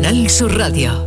Canal Sur Radio.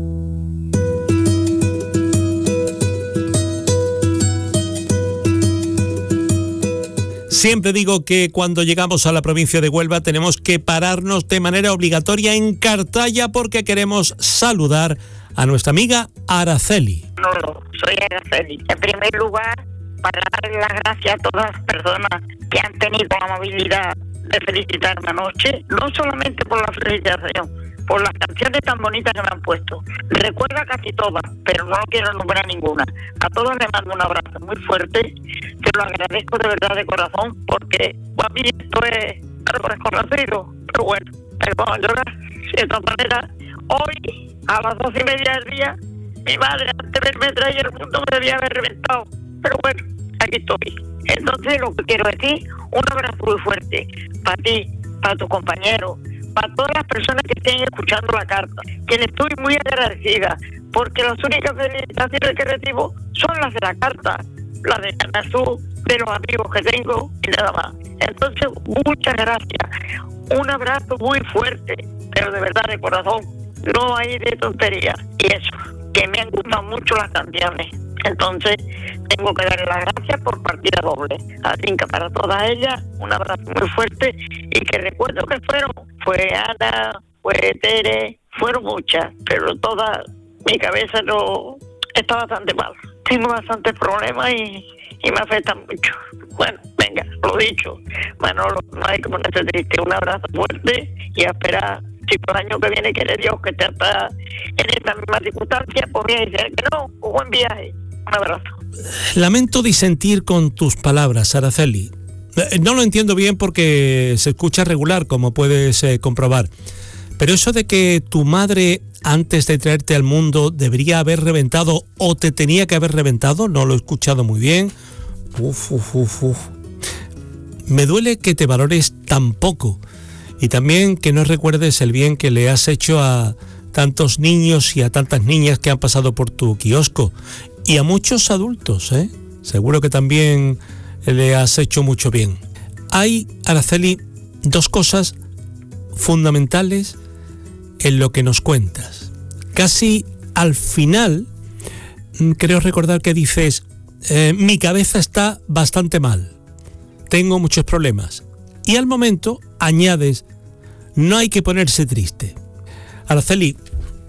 Siempre digo que cuando llegamos a la provincia de Huelva tenemos que pararnos de manera obligatoria en Cartaya porque queremos saludar a nuestra amiga Araceli. No, soy Araceli. En primer lugar, para darle las gracias a todas las personas que han tenido la amabilidad de felicitarme anoche, no solamente por la felicitación, por las canciones tan bonitas que me han puesto. Recuerda casi todas, pero no quiero nombrar ninguna. A todos les mando un abrazo muy fuerte, que lo agradezco de verdad de corazón, porque para mí esto es algo desconocido, pero bueno, me pongo a llorar. De todas maneras, hoy, a las 12:30 del día, mi madre, antes de verme traer el mundo, me debía haber reventado, pero bueno, aquí estoy. Entonces, lo que quiero decir, un abrazo muy fuerte para ti, para tus compañeros, para todas las personas que estén escuchando la carta, que le estoy muy agradecida, porque las únicas felicitaciones que recibo son las de la carta, las de Canal Sur, de los amigos que tengo y nada más. Entonces, muchas gracias. Un abrazo muy fuerte, pero de verdad, de corazón, no hay de tontería. Y eso, que me han gustado mucho las canciones. Entonces, tengo que darle las gracias por partida doble. Así que para todas ellas, un abrazo muy fuerte y que recuerdo que fue Ana, fue Tere, fueron muchas, pero todas, mi cabeza no está bastante mal. Tengo bastantes problemas y me afectan mucho. Bueno, venga, lo dicho, Manolo, no hay que ponerse triste. Un abrazo fuerte y a esperar. Si por el año que viene quiere Dios que te está en esta misma circunstancia, pues bien, dice que no, un buen viaje. Un abrazo. Lamento disentir con tus palabras, Araceli. No lo entiendo bien porque se escucha regular, como puedes comprobar. Pero eso de que tu madre, antes de traerte al mundo, debería haber reventado o te tenía que haber reventado, no lo he escuchado muy bien. Me duele que te valores tan poco y también que no recuerdes el bien que le has hecho a tantos niños y a tantas niñas que han pasado por tu kiosco. Y a muchos adultos, seguro que también le has hecho mucho bien. Hay, Araceli, dos cosas fundamentales en lo que nos cuentas. Casi al final, creo recordar que dices, mi cabeza está bastante mal, tengo muchos problemas. Y al momento añades, no hay que ponerse triste. Araceli,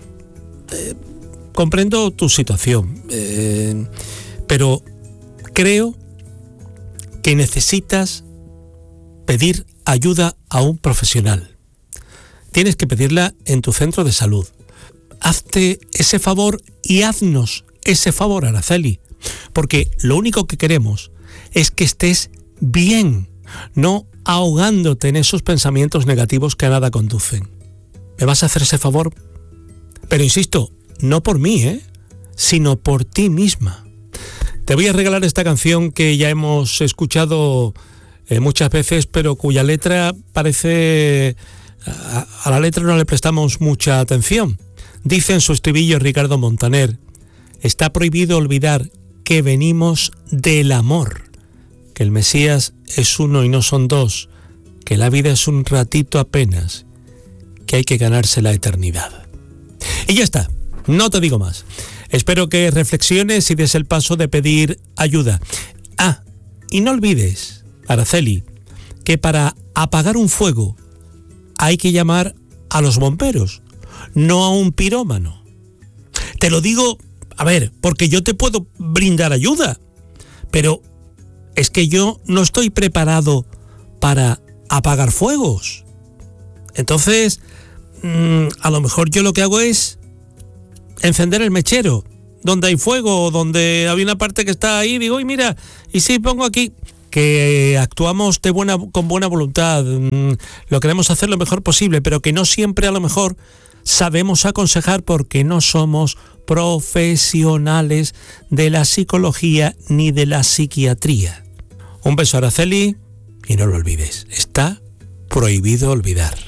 comprendo tu situación, pero creo que necesitas pedir ayuda a un profesional. Tienes que pedirla en tu centro de salud. Hazte ese favor y haznos ese favor, Araceli, porque lo único que queremos es que estés bien, no ahogándote en esos pensamientos negativos que a nada conducen. ¿Me vas a hacer ese favor? Pero insisto, no por mí, sino por ti misma. Te voy a regalar esta canción que ya hemos escuchado muchas veces, pero cuya letra parece... A la letra no le prestamos mucha atención. Dice en su estribillo Ricardo Montaner, está prohibido olvidar que venimos del amor, que el Mesías es uno y no son dos, que la vida es un ratito apenas, que hay que ganarse la eternidad. Y ya está, no te digo más. Espero que reflexiones y des el paso de pedir ayuda. Y no olvides, Araceli, que para apagar un fuego hay que llamar a los bomberos, no a un pirómano. Te lo digo, porque yo te puedo brindar ayuda, pero es que yo no estoy preparado para apagar fuegos. Entonces, a lo mejor yo lo que hago es encender el mechero, donde hay fuego, donde hay una parte que está ahí, digo, y mira, y si pongo aquí... que actuamos con buena voluntad, lo queremos hacer lo mejor posible, pero que no siempre a lo mejor sabemos aconsejar porque no somos profesionales de la psicología ni de la psiquiatría. Un beso, Araceli, y no lo olvides, está prohibido olvidar.